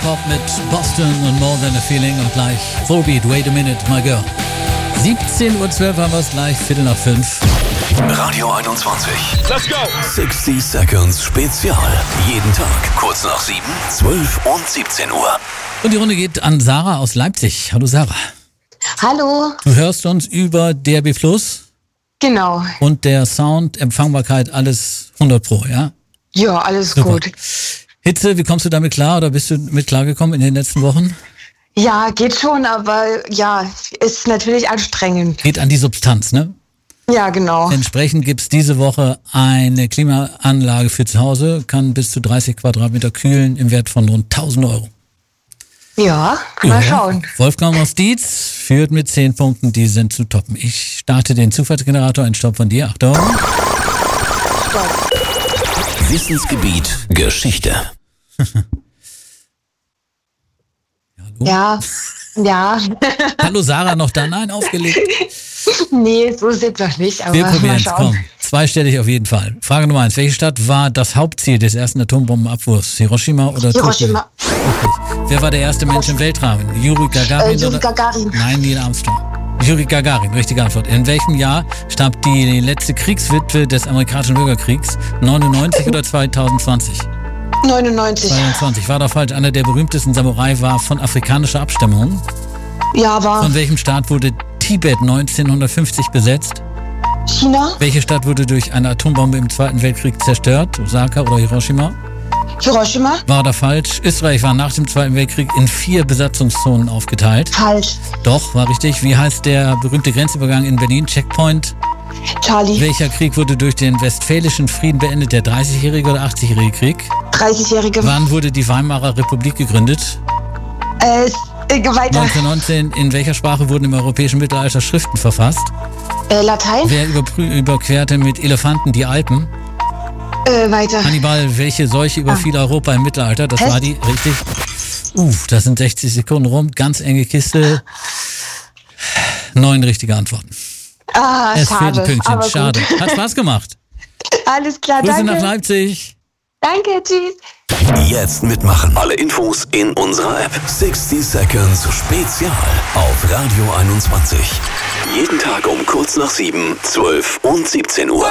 Pop mit Boston und More Than a Feeling und gleich Volbeat, Wait a Minute, My Girl. 17:12 Uhr haben wir es gleich, 17:45. Radio 21. Let's go! 60 Seconds Spezial. Jeden Tag, kurz nach 7, 12 und 17 Uhr. Und die Runde geht an Sarah aus Leipzig. Hallo Sarah. Hallo. Du hörst uns über DRB Plus Genau. und der Sound, Empfangbarkeit, alles 100 Pro, ja? Ja, alles Super. gut. Hitze, wie kommst du damit klar oder bist du mit klargekommen in den letzten Wochen? Ja, geht schon, aber ja, ist natürlich anstrengend. Geht an die Substanz, ne? Ja, genau. Entsprechend gibt's diese Woche eine Klimaanlage für zu Hause, kann bis zu 30 Quadratmeter kühlen im Wert von rund 1.000 Euro. Ja, mal schauen. Wolfgang aus Dietz führt mit 10 Punkten, die sind zu toppen. Ich starte den Zufallsgenerator, ein Stopp von dir, Achtung. Wissensgebiet Geschichte. Ja, ja. Hallo Sarah, noch da? Nein, aufgelegt. Nee, so ist es noch nicht, aber Wir probieren mal es, schauen. komm. Zweistellig auf jeden Fall. Frage Nummer 1. Welche Stadt war das Hauptziel des ersten Atombombenabwurfs? Hiroshima oder Hiroshima. Tokio? Wer war der erste Mensch im Weltraum? Yuri Gagarin? Yuri oder? Gagarin. Nein, Neil Armstrong. Yuri Gagarin, richtige Antwort. In welchem Jahr starb die letzte Kriegswitwe des amerikanischen Bürgerkriegs? 99 oder 2020? 99. 22. War doch falsch. Einer der berühmtesten Samurai war von afrikanischer Abstammung. Ja, aber Von welchem Staat wurde Tibet 1950 besetzt? China? Welche Stadt wurde durch eine Atombombe im Zweiten Weltkrieg zerstört? Osaka oder Hiroshima? Hiroshima? War da falsch. Österreich war nach dem Zweiten Weltkrieg in 4 Besatzungszonen aufgeteilt. Falsch. Doch, war richtig. Wie heißt der berühmte Grenzübergang in Berlin? Checkpoint. Charlie. Welcher Krieg wurde durch den Westfälischen Frieden beendet? Der 30-jährige oder 80-jährige Krieg? 30-Jährige. Wann wurde die Weimarer Republik gegründet? Weiter. 1919. In welcher Sprache wurden im europäischen Mittelalter Schriften verfasst? Latein. Wer überquerte mit Elefanten die Alpen? Weiter. Hannibal, welche Seuche überfiel Europa im Mittelalter? Das Pest. war die, richtig? Das sind 60 Sekunden rum. Ganz enge Kiste. 9 richtige Antworten. Ah, Es fehlt ein schade. Pünktchen. Aber Schade. gut. Hat Spaß gemacht. Alles klar, Grüße nach danke. Leipzig. Danke, tschüss. Jetzt mitmachen. Alle Infos in unserer App. 60 Seconds Spezial auf Radio 21. Jeden Tag um kurz nach 7, 12 und 17 Uhr.